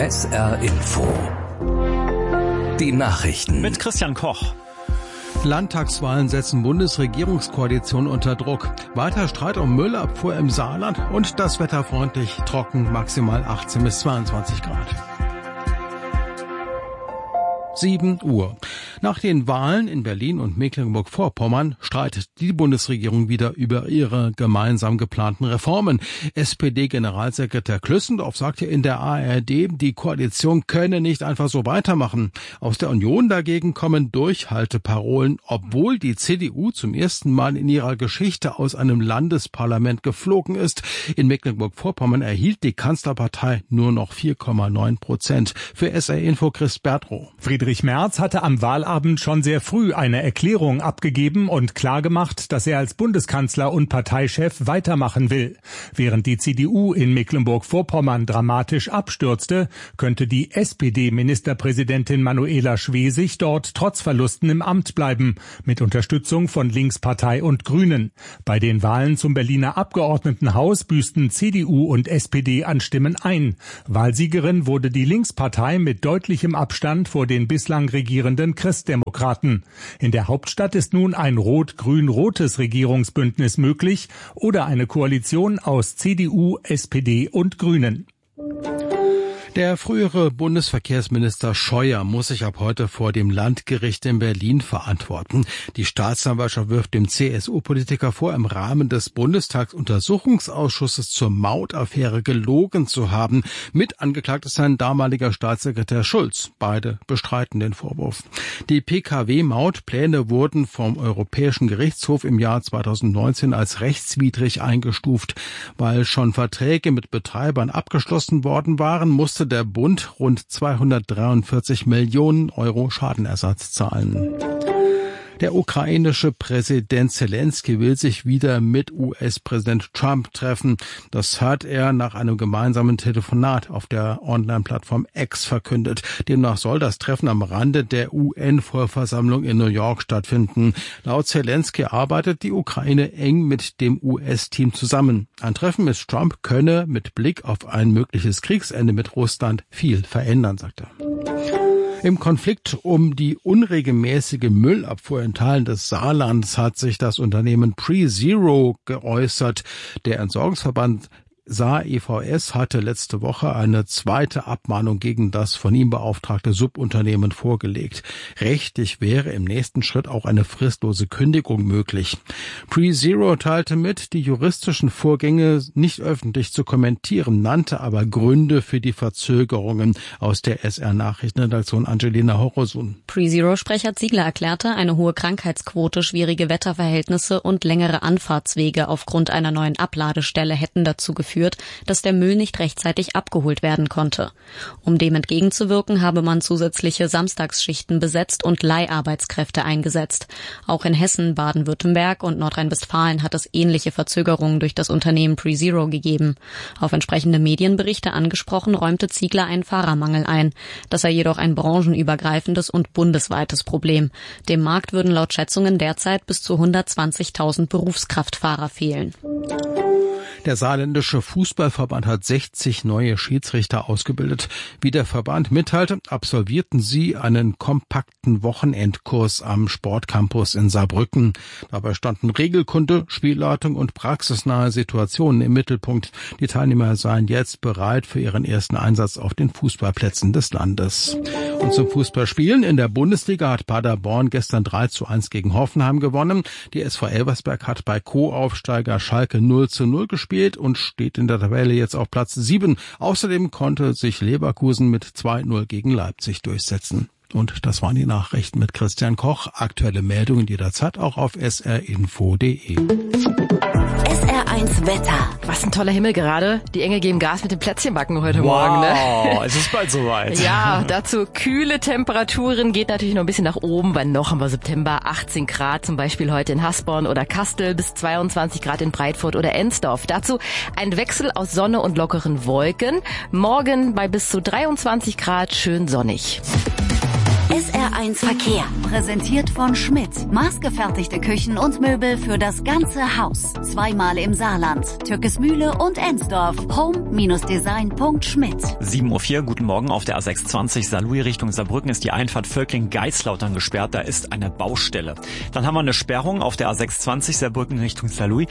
SR Info. Die Nachrichten. Mit Christian Koch. Landtagswahlen setzen Bundesregierungskoalition unter Druck. Weiter Streit um Müllabfuhr im Saarland und das Wetter freundlich, trocken, maximal 18 bis 22 Grad. 7 Uhr. Nach den Wahlen in Berlin und Mecklenburg-Vorpommern streitet die Bundesregierung wieder über ihre gemeinsam geplanten Reformen. SPD-Generalsekretär Klüssendorf sagte in der ARD, die Koalition könne nicht einfach so weitermachen. Aus der Union dagegen kommen Durchhalteparolen, obwohl die CDU zum ersten Mal in ihrer Geschichte aus einem Landesparlament geflogen ist. In Mecklenburg-Vorpommern erhielt die Kanzlerpartei nur noch 4,9%. Für SR Info Chris Bertrow. Friedrich Merz hatte am Wahlabend schon sehr früh eine Erklärung abgegeben und klargemacht, dass er als Bundeskanzler und Parteichef weitermachen will. Während die CDU in Mecklenburg-Vorpommern dramatisch abstürzte, könnte die SPD-Ministerpräsidentin Manuela Schwesig dort trotz Verlusten im Amt bleiben, mit Unterstützung von Linkspartei und Grünen. Bei den Wahlen zum Berliner Abgeordnetenhaus büßten CDU und SPD an Stimmen ein. Wahlsiegerin wurde die Linkspartei mit deutlichem Abstand vor den bislang regierenden Christdemokraten. In der Hauptstadt ist nun ein rot-grün-rotes Regierungsbündnis möglich oder eine Koalition aus CDU, SPD und Grünen. Der frühere Bundesverkehrsminister Scheuer muss sich ab heute vor dem Landgericht in Berlin verantworten. Die Staatsanwaltschaft wirft dem CSU-Politiker vor, im Rahmen des Bundestagsuntersuchungsausschusses zur Mautaffäre gelogen zu haben. Mit angeklagt ist sein damaliger Staatssekretär Schulz. Beide bestreiten den Vorwurf. Die Pkw-Mautpläne wurden vom Europäischen Gerichtshof im Jahr 2019 als rechtswidrig eingestuft. Weil schon Verträge mit Betreibern abgeschlossen worden waren, musste der Bund rund 243 Millionen Euro Schadenersatz zahlen. Der ukrainische Präsident Zelensky will sich wieder mit US-Präsident Trump treffen. Das hat er nach einem gemeinsamen Telefonat auf der Online-Plattform X verkündet. Demnach soll das Treffen am Rande der UN-Vollversammlung in New York stattfinden. Laut Zelensky arbeitet die Ukraine eng mit dem US-Team zusammen. Ein Treffen mit Trump könne mit Blick auf ein mögliches Kriegsende mit Russland viel verändern, sagt er. Im Konflikt um die unregelmäßige Müllabfuhr in Teilen des Saarlands hat sich das Unternehmen PreZero geäußert. Der Entsorgungsverband Saar EVS hatte letzte Woche eine zweite Abmahnung gegen das von ihm beauftragte Subunternehmen vorgelegt. Rechtlich wäre im nächsten Schritt auch eine fristlose Kündigung möglich. PreZero teilte mit, die juristischen Vorgänge nicht öffentlich zu kommentieren, nannte aber Gründe für die Verzögerungen. Aus der SR-Nachrichtenredaktion Angelina Horosun. PreZero-Sprecher Ziegler erklärte, eine hohe Krankheitsquote, schwierige Wetterverhältnisse und längere Anfahrtswege aufgrund einer neuen Abladestelle hätten dazu geführt, dass der Müll nicht rechtzeitig abgeholt werden konnte. Um dem entgegenzuwirken, habe man zusätzliche Samstagsschichten besetzt und Leiharbeitskräfte eingesetzt. Auch in Hessen, Baden-Württemberg und Nordrhein-Westfalen hat es ähnliche Verzögerungen durch das Unternehmen PreZero gegeben. Auf entsprechende Medienberichte angesprochen, räumte Ziegler einen Fahrermangel ein. Das sei jedoch ein branchenübergreifendes und bundesweites Problem. Dem Markt würden laut Schätzungen derzeit bis zu 120.000 Berufskraftfahrer fehlen. Der saarländische Fußballverband hat 60 neue Schiedsrichter ausgebildet. Wie der Verband mitteilte, absolvierten sie einen kompakten Wochenendkurs am Sportcampus in Saarbrücken. Dabei standen Regelkunde, Spielleitung und praxisnahe Situationen im Mittelpunkt. Die Teilnehmer seien jetzt bereit für ihren ersten Einsatz auf den Fußballplätzen des Landes. Und zum Fußballspielen in der Bundesliga hat Paderborn gestern 3:1 gegen Hoffenheim gewonnen. Die SV Elversberg hat bei Co-Aufsteiger Schalke 0:0 gespielt und steht in der Tabelle jetzt auf Platz 7. Außerdem konnte sich Leverkusen mit 2:0 gegen Leipzig durchsetzen. Und das waren die Nachrichten mit Christian Koch. Aktuelle Meldungen jederzeit auch auf srinfo.de. SR1 Wetter. Was ein toller Himmel gerade. Die Engel geben Gas mit dem Plätzchenbacken heute Morgen. Ne? Wow, es ist bald soweit. Ja, dazu kühle Temperaturen, geht natürlich noch ein bisschen nach oben, weil noch haben wir September, 18 Grad, zum Beispiel heute in Hasborn oder Kastel, bis 22 Grad in Breitfurt oder Ensdorf. Dazu ein Wechsel aus Sonne und lockeren Wolken. Morgen bei bis zu 23 Grad schön sonnig. SR1 Verkehr, präsentiert von Schmidt. Maßgefertigte Küchen und Möbel für das ganze Haus. Zweimal im Saarland, Türkesmühle und Ensdorf. Home-Design.schmidt. 7:04 Uhr, guten Morgen. Auf der A26 Saarlouis Richtung Saarbrücken ist die Einfahrt Völkling-Geislautern gesperrt. Da ist eine Baustelle. Dann haben wir eine Sperrung auf der A26 Saarbrücken Richtung Saarlouis.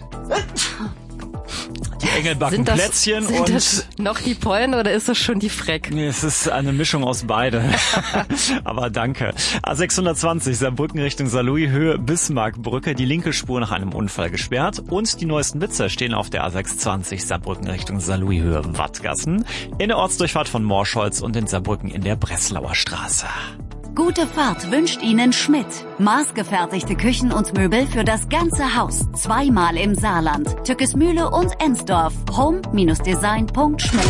Die Engel backen Plätzchen. Sind das noch die Pollen oder ist das schon die Freck? Nee, es ist eine Mischung aus beide. Aber danke. A620 Saarbrücken Richtung Saarlouis, Höhe Bismarckbrücke, die linke Spur nach einem Unfall gesperrt. Und die neuesten Witze stehen auf der A620 Saarbrücken Richtung Saarlouis, Höhe Wattgassen, in der Ortsdurchfahrt von Morscholz und in Saarbrücken in der Breslauer Straße. Gute Fahrt wünscht Ihnen Schmidt. Maßgefertigte Küchen und Möbel für das ganze Haus. Zweimal im Saarland, Türkesmühle und Ensdorf. Home-Design.schmidt.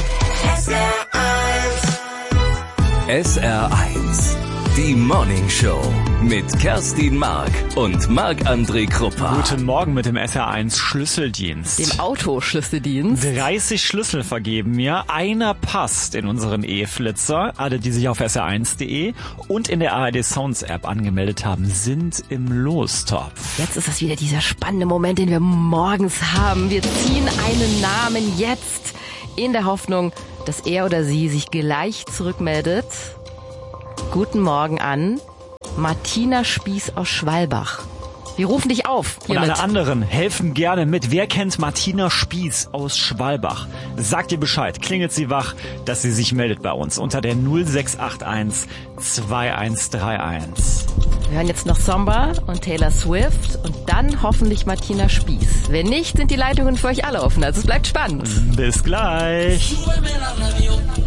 SR1, die Morning Show mit Kerstin Mark und Marc-André Kruppa. Guten Morgen mit dem SR1 Schlüsseldienst. Dem Autoschlüsseldienst. 30 Schlüssel vergeben mir. Einer passt in unseren E-Flitzer. Alle, die sich auf sr1.de und in der ARD Sounds App angemeldet haben, sind im Lostopf. Jetzt ist das wieder dieser spannende Moment, den wir morgens haben. Wir ziehen einen Namen jetzt in der Hoffnung, dass er oder sie sich gleich zurückmeldet. Guten Morgen an Martina Spieß aus Schwalbach. Wir rufen dich auf. Und alle anderen helfen gerne mit. Wer kennt Martina Spieß aus Schwalbach? Sagt ihr Bescheid, klingelt sie wach, dass sie sich meldet bei uns unter der 0681 2131. Wir hören jetzt noch Samba und Taylor Swift und dann hoffentlich Martina Spieß. Wenn nicht, sind die Leitungen für euch alle offen, also es bleibt spannend. Bis gleich.